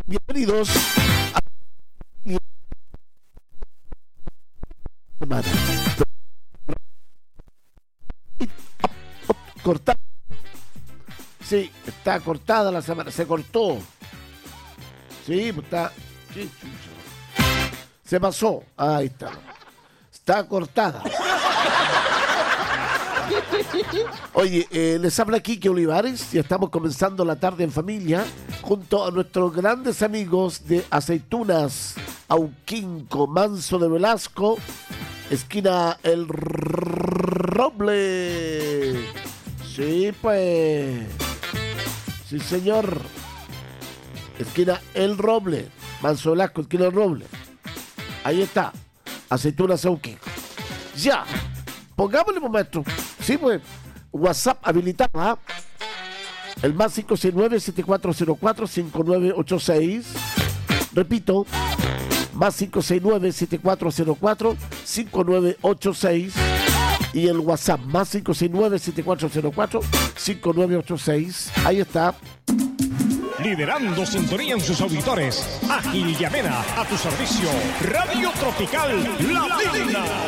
Bienvenidos a semana. Cortada. Sí, está cortada la semana. Se cortó. Sí, pues está. ¿Qué chucha? Se pasó. Ahí está. Está cortada. Oye, les habla Quique Olivares y estamos comenzando la tarde en familia junto a nuestros grandes amigos de Aceitunas Auquinco, Manso de Velasco, esquina El Roble. Sí, pues. Sí, señor. Esquina El Roble, Manso de Velasco, esquina El Roble. Ahí está. Aceitunas Auquinco. Ya. Pongámosle, maestro. Sí, pues. WhatsApp habilitado, ¿ah? El más 569-7404-5986. Repito, más 569-7404-5986. Y el WhatsApp, más 569-7404-5986. Ahí está. Liderando sintonía en sus auditores. Ágil y amena a tu servicio. Radio Tropical La Digna.